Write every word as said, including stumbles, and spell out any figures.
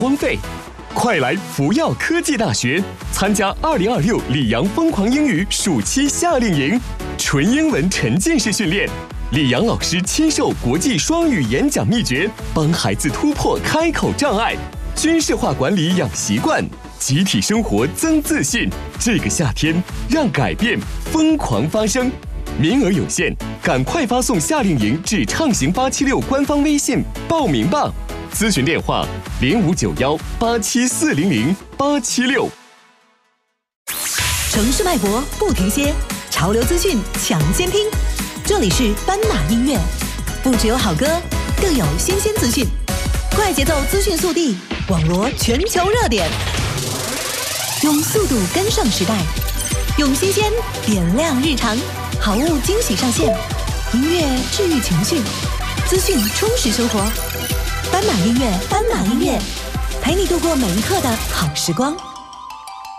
荒废。快来福耀科技大学参加二零二六里昂疯狂英语暑期夏令营，纯英文沉浸式训练。李阳老师亲授国际双语演讲秘诀，帮孩子突破开口障碍，军事化管理养习惯，集体生活增自信。这个夏天，让改变疯狂发生。名额有限，赶快发送夏令营至畅行八七六官方微信报名吧。咨询电话零五九幺八七四零零八七六。 城市脉搏不停歇，潮流资讯抢先听。这里是斑马音乐，不只有好歌，更有新鲜资讯，快节奏资讯速递，网罗全球热点，用速度跟上时代，用新鲜点亮日常，好物惊喜上线，音乐治愈情绪，资讯充实生活。斑马音乐，斑马音乐，陪你度过每一刻的好时光。